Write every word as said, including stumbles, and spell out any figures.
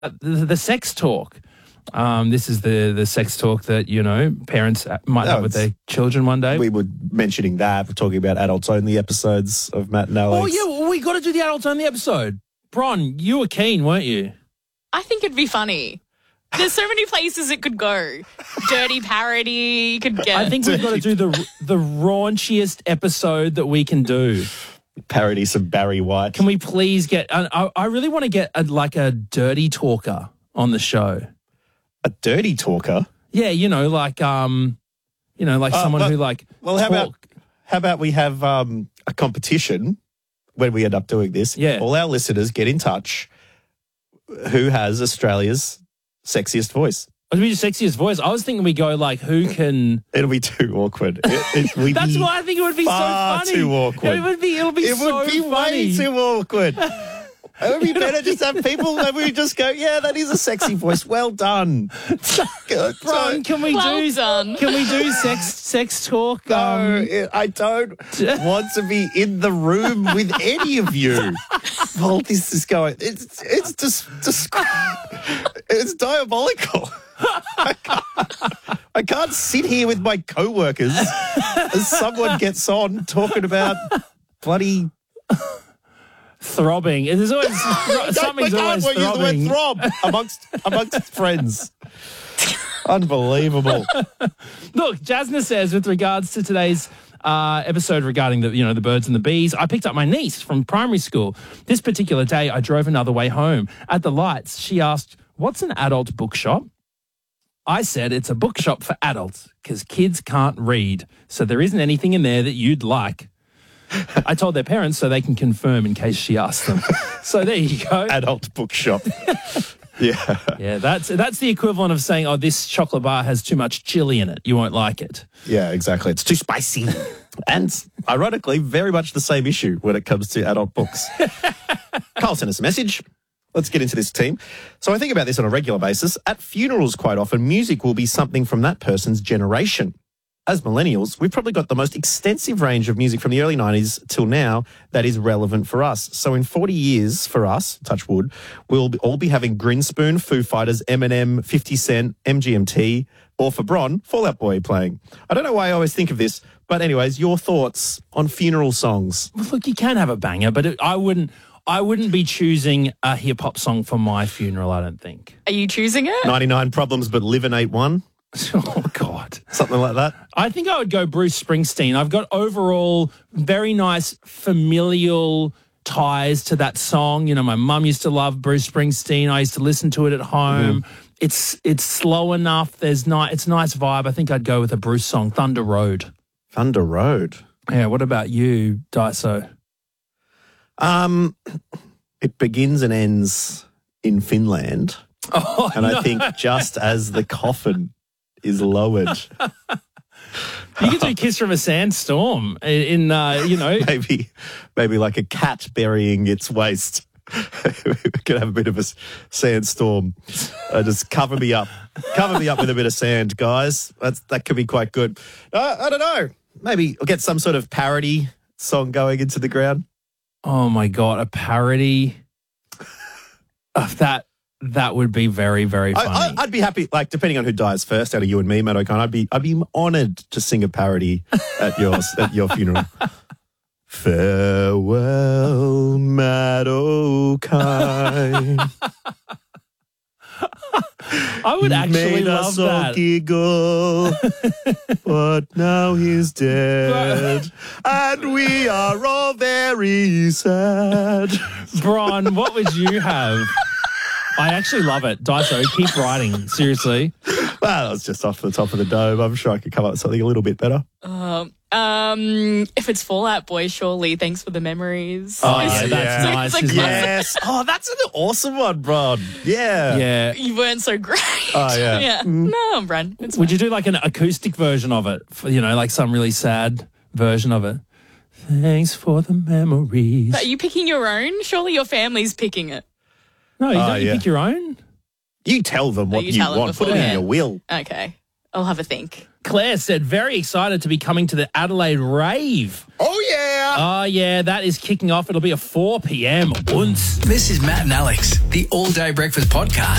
the, the sex talk. Um, this is the the sex talk that, you know, parents might No, have with their children one day. We were mentioning that. We're talking about adults-only episodes of Matt and Alex. Oh, yeah, well, we got to do the adults-only episode. Bron, you were keen, weren't you? I think it'd be funny. There's so many places it could go. Dirty parody, you could get. I think we've got to do the the raunchiest episode that we can do. Parody some Barry White. Can we please get... I, I really want to get a, like a dirty talker on the show. A dirty talker? Yeah, you know, like, um, you know, like Oh, someone but- who like... Well, how talk. about how about we have um, a competition when we end up doing this? Yeah. All our listeners get in touch. Who has Australia's sexiest voice? It'd be the sexiest voice. I was thinking we go like, who can... It'll be too awkward. It, it, we'd That's be why I think it would be so far funny. too awkward. It would be. It'll be It so would be funny. way too awkward. It would be better just have people that we just go, yeah, that is a sexy voice. Well done. Bron, can we Well do? done. Can we do sex sex talk? No, Um, it- I don't want to be in the room with any of you. Well, this is going. It's it's just, just it's diabolical. I can't, I can't sit here with my co-workers as someone gets on talking about bloody. throbbing. There's always something's I always can't use the throbbing. word throb amongst amongst friends. Unbelievable. Look, Jasna says, with regards to today's uh, episode regarding the, you know, the birds and the bees, I picked up my niece from primary school. This particular day, I drove another way home. At the lights, she asked, "What's an adult bookshop?" I said, "It's a bookshop for adults because kids can't read. So there isn't anything in there that you'd like." I told their parents so they can confirm in case she asked them. So there you go. Adult bookshop. Yeah. Yeah, that's that's the equivalent of saying, "Oh, this chocolate bar has too much chili in it. You won't like it." Yeah, exactly. It's too spicy. And ironically, very much the same issue when it comes to adult books. Carl sent us a message. Let's get into this team. So I think about this on a regular basis. At funerals, quite often, music will be something from that person's generation. As millennials, we've probably got the most extensive range of music from the early nineties till now that is relevant for us. So in forty years for us, touch wood, we'll be, all be having Grinspoon, Foo Fighters, Eminem, fifty Cent, M G M T, or for Bron, Fall Out Boy playing. I don't know why I always think of this, but anyways, your thoughts on funeral songs? Well, look, you can have a banger, but it, I wouldn't. I wouldn't be choosing a hip hop song for my funeral. I don't think. Are you choosing it? ninety-nine Problems, but Livin' Ain't One? Oh God. Something like that? I think I would go Bruce Springsteen. I've got overall very nice familial ties to that song. You know, my mum used to love Bruce Springsteen. I used to listen to it at home. Mm. It's it's slow enough. There's not. It's a nice vibe. I think I'd go with a Bruce song, Thunder Road. Thunder Road. Yeah. What about you, Daiso? Um, it begins and ends in Finland, Oh, and no. I think just as the coffin is lowered. You could do Kiss from a Sandstorm in, uh, you know. maybe, maybe like a cat burying its waist. We could have a bit of a sandstorm. Uh, just cover me up. Cover me up with a bit of sand, guys. That's, that could be quite good. Uh, I don't know. Maybe we'll get some sort of parody song going into the ground. Oh, my God, a parody of that. That would be very, very funny. I, I, I'd be happy, like, depending on who dies first out of you and me, Matt O'Kine, I'd be, I'd be honoured to sing a parody at yours, at your funeral. Farewell, Matt O'Kine. I would actually Made love us all that. giggle, but now he's dead, and we are all very sad. Bron, what would you have? I actually love it. Daiso, keep writing. Seriously. Well, that was just off the top of the dome. I'm sure I could come up with something a little bit better. Um, um, if it's Fall Out Boy, surely. Thanks for the memories. Oh, It's- yeah, that's it's- nice, it's isn't like- it? Yes. Oh, that's an awesome one, Bron. Yeah. Yeah. You weren't so great. Oh, yeah. yeah. No, Bron. It's Would you do like an acoustic version of it? For, you know, like some really sad version of it. Thanks for the memories. But are you picking your own? Surely your family's picking it. No, you Oh, don't you yeah. pick your own? You tell them what you you, tell them want. Put it in beforehand. your will. Okay. I'll have a think. Claire said, very excited to be coming to the Adelaide Rave. Oh, yeah. Oh, yeah, that is kicking off. It'll be a four p.m. Unz. This is Matt and Alex, the All Day Breakfast Podcast.